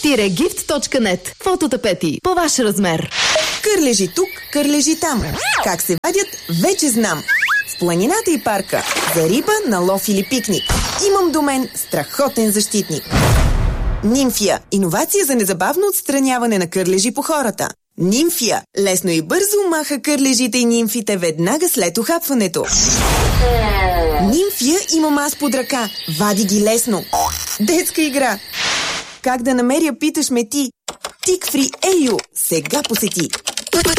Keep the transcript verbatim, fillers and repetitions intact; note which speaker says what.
Speaker 1: gift точка нет. Фототапети по ваш размер.
Speaker 2: Кърлежи тук, кърлежи там. Как се вадят, вече знам. В планината и парка. За риба, на лов или пикник. Имам до мен страхотен защитник. Нимфия. Иновация за незабавно отстраняване на кърлежи по хората. Нимфия. Лесно и бързо маха кърлежите и нимфите веднага след ухапването. Нимфия имам аз под ръка. Вади ги лесно. Детска игра. Как да намеря, питаш ме ти. Тик Фри Ей Ю сега посети.